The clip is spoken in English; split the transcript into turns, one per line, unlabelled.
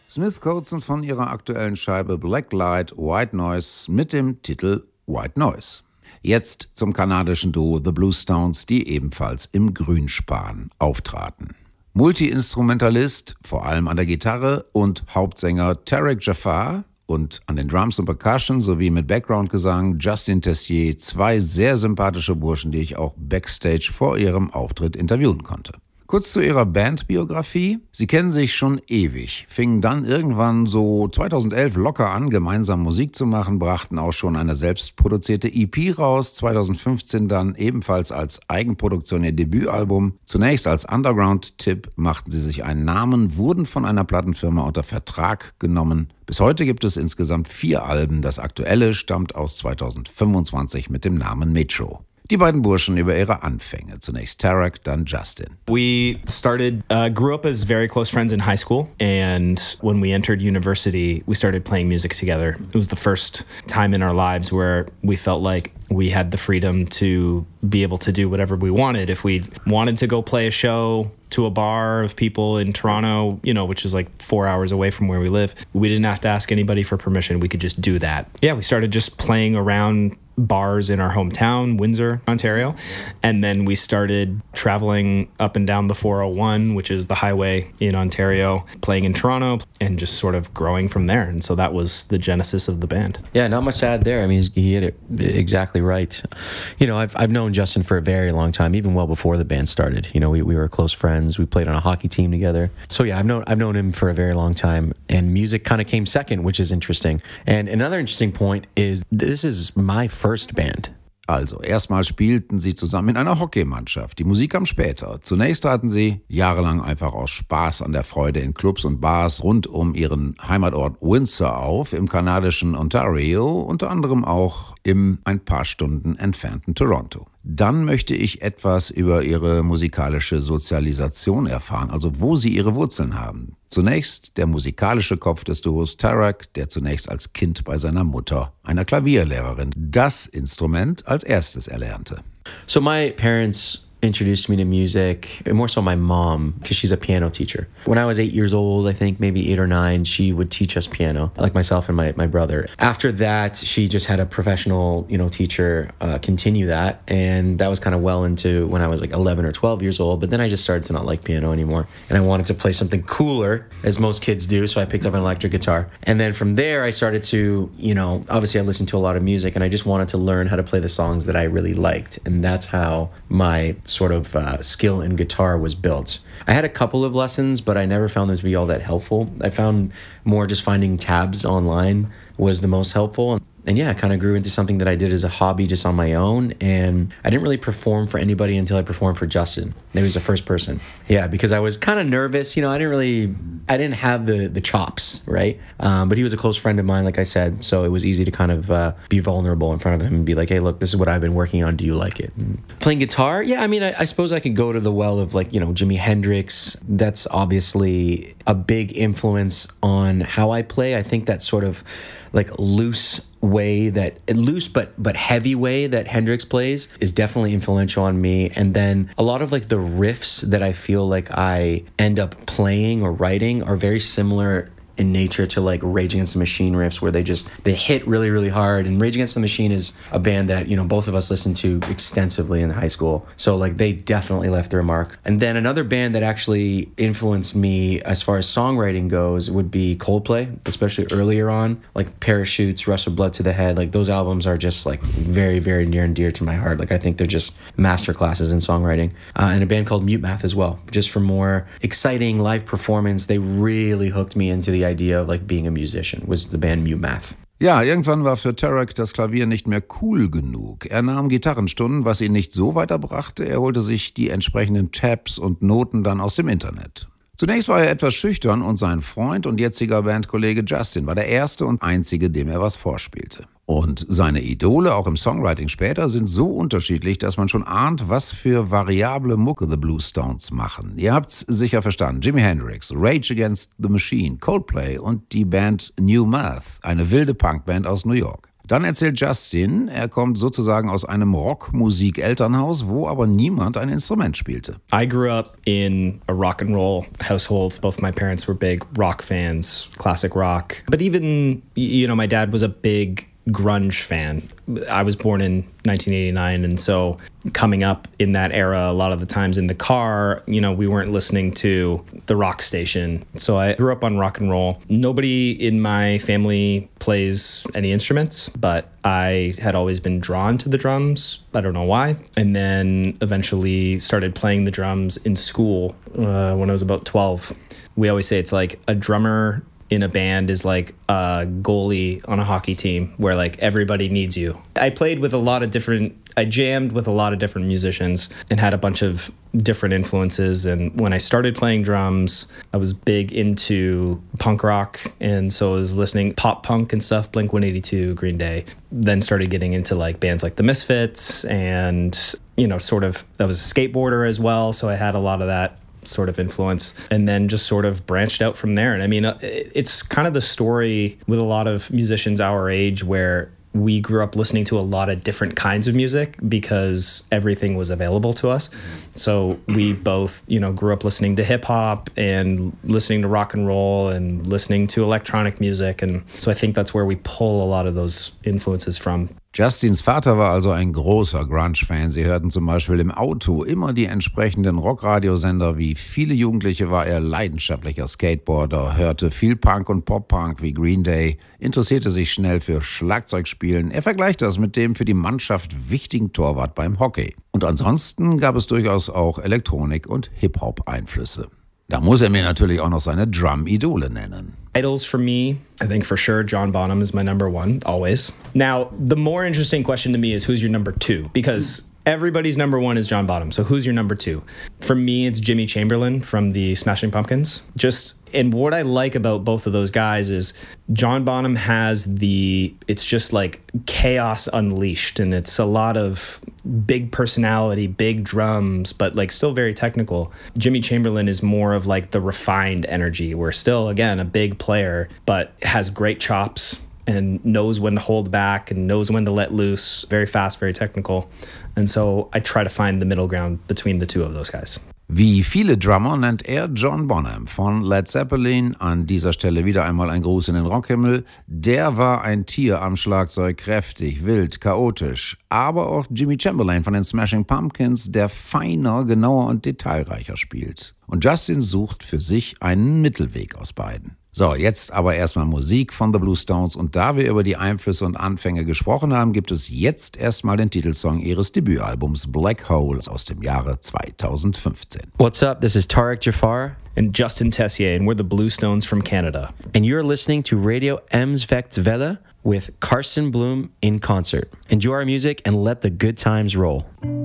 Smith Coatzen von ihrer aktuellen Scheibe Black Light, White Noise mit dem Titel White Noise. Jetzt zum kanadischen Duo The Bluestones, die ebenfalls im Grünspan auftraten. Multi-Instrumentalist, vor allem an der Gitarre, und Hauptsänger Tarek Jafar und an den Drums und Percussion sowie mit Background-Gesang Justin Tessier, zwei sehr sympathische Burschen, die ich auch backstage vor ihrem Auftritt interviewen konnte. Kurz zu ihrer Bandbiografie. Sie kennen sich schon ewig, fingen dann irgendwann so 2011 locker an, gemeinsam Musik zu machen, brachten auch schon eine selbstproduzierte EP raus, 2015 dann ebenfalls als Eigenproduktion ihr Debütalbum. Zunächst als Underground-Tipp machten sie sich einen Namen, wurden von einer Plattenfirma unter Vertrag genommen. Bis heute gibt es insgesamt 4 Alben. Das aktuelle stammt aus 2025 mit dem Namen Metro. Die beiden Burschen über ihre Anfänge. Zunächst Tarek, dann Justin.
We grew up as very close friends in high school, and when we entered university, we started playing music together. It was the first time in our lives where we felt like we had the freedom to be able to do whatever we wanted. If we wanted to go play a show to a bar of people in Toronto, which is like 4 hours away from where we live, we didn't have to ask anybody for permission. We could just do that. Yeah, we started just playing around bars in our hometown, Windsor, Ontario. And then we started traveling up and down the 401, which is the highway in Ontario, playing in Toronto, and just sort of growing from there. And so that was the genesis of the band.
Yeah, not much to add there. I mean, he hit it exactly right. I've known Justin for a very long time, even well before the band started. We were close friends. We played on a hockey team together. So yeah, I've known him for a very long time. And music kind of came second, which is interesting. And another interesting point is this is my first band.
Also, erstmal spielten sie zusammen in einer Hockeymannschaft. Die Musik kam später. Zunächst traten sie jahrelang einfach aus Spaß an der Freude in Clubs und Bars rund um ihren Heimatort Windsor auf, im kanadischen Ontario, unter anderem auch im ein paar Stunden entfernten Toronto. Dann möchte ich etwas über ihre musikalische Sozialisation erfahren, also wo sie ihre Wurzeln haben. Zunächst der musikalische Kopf des Duos Tarek, der zunächst als Kind bei seiner Mutter, einer Klavierlehrerin, das Instrument als erstes erlernte.
So my parents introduced me to music, more so my mom, because she's a piano teacher. When I was 8 years old, I think maybe 8 or 9, she would teach us piano, like myself and my brother. After that, she just had a professional, teacher continue that, and that was kind of well into when I was like 11 or 12 years old, but then I just started to not like piano anymore, and I wanted to play something cooler, as most kids do, so I picked up an electric guitar. And then from there, I started to, obviously I listened to a lot of music, and I just wanted to learn how to play the songs that I really liked, and that's how my sort of skill in guitar was built. I had a couple of lessons, but I never found them to be all that helpful. I found more just finding tabs online was the most helpful. And yeah, it kind of grew into something that I did as a hobby just on my own. And I didn't really perform for anybody until I performed for Justin. He was the first person. Yeah, because I was kind of nervous. I didn't have the chops, right? But he was a close friend of mine, like I said. So it was easy to kind of be vulnerable in front of him and be like, hey, look, this is what I've been working on. Do you like it? And playing guitar? Yeah, I mean, I suppose I could go to the well of Jimi Hendrix. That's obviously a big influence on how I play. I think that sort of loose but heavy way that Hendrix plays is definitely influential on me. And then a lot of the riffs that I feel like I end up playing or writing are very similar in nature to Rage Against the Machine riffs, where they hit really, really hard. And Rage Against the Machine is a band that both of us listened to extensively in high school, so they definitely left their mark. And then another band that actually influenced me as far as songwriting goes would be Coldplay, especially earlier on, Parachutes, Rush of Blood to the Head. Those albums are just very, very near and dear to my heart. I think they're just masterclasses in songwriting. And a band called Mute Math as well, just for more exciting live performance. They really hooked me into the idea of being a musician, was the band Mute Math.
Ja, irgendwann war für Tarek das Klavier nicht mehr cool genug. Er nahm Gitarrenstunden, was ihn nicht so weiterbrachte. Er holte sich die entsprechenden Tabs und Noten dann aus dem Internet. Zunächst war er etwas schüchtern und sein Freund und jetziger Bandkollege Justin war der erste und einzige, dem er was vorspielte. Und seine Idole, auch im Songwriting später, sind so unterschiedlich, dass man schon ahnt, was für variable Mucke The Bluestones machen. Ihr habt's sicher verstanden. Jimi Hendrix, Rage Against the Machine, Coldplay und die Band New Math, eine wilde Punkband aus New York. Dann erzählt Justin, er kommt sozusagen aus einem Rockmusik-Elternhaus, wo aber niemand ein Instrument spielte.
I grew up in a rock and roll household. Both my parents were big rock fans, classic rock. But even, my dad was a big grunge fan. I was born in 1989, and so coming up in that era, a lot of the times in the car, we weren't listening to the rock station. So I grew up on rock and roll. Nobody in my family plays any instruments, but I had always been drawn to the drums. I don't know why. And then eventually started playing the drums in school when I was about 12. We always say it's like a drummer in a band is like a goalie on a hockey team where like everybody needs you. I jammed with a lot of different musicians and had a bunch of different influences. And when I started playing drums, I was big into punk rock. And so I was listening pop punk and stuff, Blink-182, Green Day. Then started getting into like bands like the Misfits and, I was a skateboarder as well. So I had a lot of that sort of influence, and then just sort of branched out from there. And I mean, it's kind of the story with a lot of musicians our age where we grew up listening to a lot of different kinds of music because everything was available to us. So we both, grew up listening to hip hop and listening to rock and roll and listening to electronic music. And so I think that's where we pull a lot of those influences from.
Justins Vater war also ein großer Grunge-Fan. Sie hörten zum Beispiel im Auto immer die entsprechenden Rockradiosender. Wie viele Jugendliche war er leidenschaftlicher Skateboarder, hörte viel Punk und Pop-Punk wie Green Day, interessierte sich schnell für Schlagzeugspielen. Er vergleicht das mit dem für die Mannschaft wichtigen Torwart beim Hockey. Und ansonsten gab es durchaus auch Elektronik- und Hip-Hop-Einflüsse. Da muss er mir natürlich auch noch seine Drum-Idole nennen.
Idols for me, I think for sure John Bonham is my number one, always. Now, the more interesting question to me is who's your number two? Because everybody's number one is John Bonham. So who's your number two? For me, it's Jimmy Chamberlin from the Smashing Pumpkins. And what I like about both of those guys is John Bonham has it's just like chaos unleashed, and it's a lot of big personality, big drums, but like still very technical. Jimmy Chamberlin is more of like the refined energy. We're still, again, a big player, but has great chops and knows when to hold back and knows when to let loose. Very fast, very technical. And so I try to find the middle ground between the two of those guys.
Wie viele Drummer nennt er John Bonham von Led Zeppelin. An dieser Stelle wieder einmal ein Gruß in den Rockhimmel. Der war ein Tier am Schlagzeug, kräftig, wild, chaotisch. Aber auch Jimmy Chamberlin von den Smashing Pumpkins, der feiner, genauer und detailreicher spielt. Und Justin sucht für sich einen Mittelweg aus beiden. So, jetzt aber erstmal Musik von The Bluestones, und da wir über die Einflüsse und Anfänge gesprochen haben, gibt es jetzt erstmal den Titelsong ihres Debütalbums Black Hole aus dem Jahre 2015.
What's up? This is Tarek Jafar
and Justin Tessier, and we're the Bluestones from Canada.
And you're listening to Radio Ems-Vecht-Welle with Carson Bloom in concert. Enjoy our music and let the good times roll.